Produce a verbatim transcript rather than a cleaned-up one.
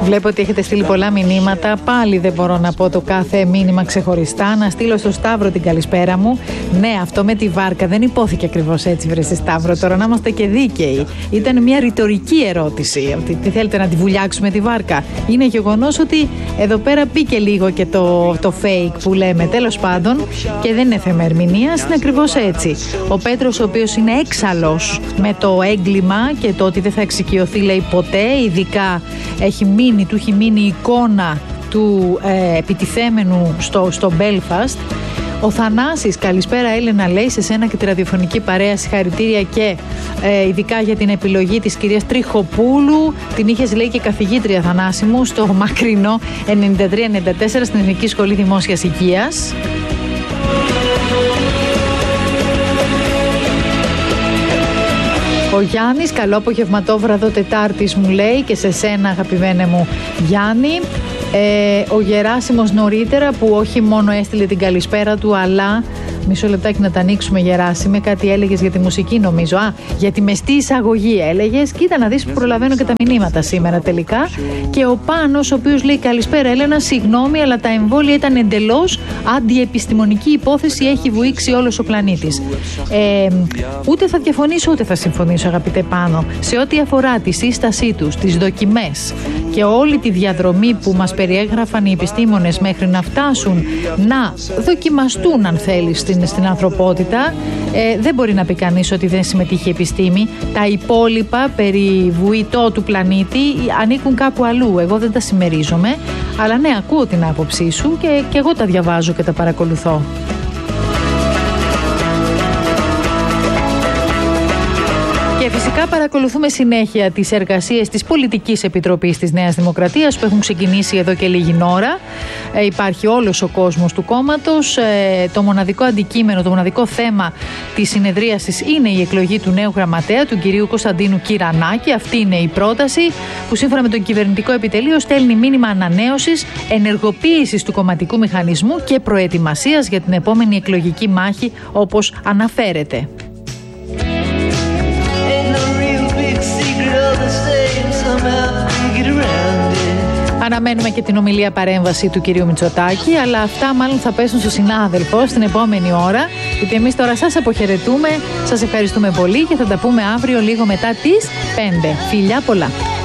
Βλέπω ότι έχετε στείλει πολλά μηνύματα. Πάλι δεν μπορώ να πω το κάθε μήνυμα ξεχωριστά. Να στείλω στο Σταύρο την καλησπέρα μου. Ναι, αυτό με τη βάρκα δεν υπόθηκε ακριβώς έτσι, βρε Σταύρο. Τώρα να είμαστε και δίκαιοι. Ήταν μια ρητορική ερώτηση. Ότι τι θέλετε, να τη βουλιάξουμε τη βάρκα? Είναι γεγονός ότι εδώ πέρα μπήκε λίγο και το, το fake που λέμε. Τέλος πάντων, και δεν είναι θέμα ερμηνείας, είναι ακριβώς έτσι. Ο Πέτρος, ο οποίος είναι έξαλλος με το έγκλημα και το ότι δεν θα εξοικειωθεί, λέει, ποτέ, ειδικά έχει μείνει, του έχει μείνει η εικόνα του ε, επιτιθέμενου στο, στο Belfast. Ο Θανάσης, καλησπέρα Έλενα, λέει, σε σένα και τη ραδιοφωνική παρέα, συγχαρητήρια και ε, ειδικά για την επιλογή της κυρίας Τριχοπούλου. Την είχες, λέει, και καθηγήτρια, Θανάση μου, στο μακρινό ενενήντα τρία ενενήντα τέσσερα στην Εθνική Σχολή Δημόσιας Υγείας. Ο Γιάννης, καλό απογευματόβραδο Τετάρτης, μου λέει, και σε σένα αγαπημένε μου Γιάννη. Ε, ο Γεράσιμος νωρίτερα, που όχι μόνο έστειλε την καλησπέρα του, αλλά μισό λεπτάκι να τα ανοίξουμε, Γεράσιμε, κάτι έλεγες για τη μουσική νομίζω. Α, για τη μεστή εισαγωγή έλεγες. Κοίτα να δεις που προλαβαίνω και τα μηνύματα σήμερα τελικά. Και ο Πάνος, ο οποίος λέει καλησπέρα Έλενα, συγγνώμη, αλλά τα εμβόλια ήταν εντελώς αντιεπιστημονική υπόθεση, έχει βουήξει όλος ο πλανήτης. Ε, ούτε θα διαφωνήσω ούτε θα συμφωνήσω, αγαπητέ Πάνο, σε ό,τι αφορά τη σύστασή τους, τις δοκιμές και όλη τη διαδρομή που μας περιέγραφαν οι επιστήμονες μέχρι να φτάσουν να δοκιμαστούν, αν θέλεις, στην, στην ανθρωπότητα. Ε, δεν μπορεί να πει κανείς ότι δεν συμμετείχε η επιστήμη. Τα υπόλοιπα περί βουητό του πλανήτη ανήκουν κάπου αλλού. Εγώ δεν τα συμμερίζομαι. Αλλά ναι, ακούω την άποψή σου και, και εγώ τα διαβάζω και τα παρακολουθώ. Και φυσικά παρακολουθούμε συνέχεια τις εργασίες της Πολιτικής Επιτροπής της Νέας Δημοκρατίας που έχουν ξεκινήσει εδώ και λίγη ώρα. Ε, υπάρχει όλος ο κόσμος του κόμματος. Ε, το μοναδικό αντικείμενο, το μοναδικό θέμα της συνεδρίασης είναι η εκλογή του νέου γραμματέα, του κυρίου Κωνσταντίνου Κυρανάκη. Αυτή είναι η πρόταση που σύμφωνα με τον κυβερνητικό επιτελείο στέλνει μήνυμα ανανέωσης, ενεργοποίησης του κομματικού μηχανισμού και προετοιμασίας για την επόμενη εκλογική μάχη, όπως αναφέρεται. Αναμένουμε και την ομιλία παρέμβαση του κυρίου Μητσοτάκη, αλλά αυτά μάλλον θα πέσουν στο συνάδελφο στην επόμενη ώρα, γιατί εμείς τώρα σας αποχαιρετούμε, σας ευχαριστούμε πολύ και θα τα πούμε αύριο λίγο μετά τις πέντε. Φιλιά πολλά!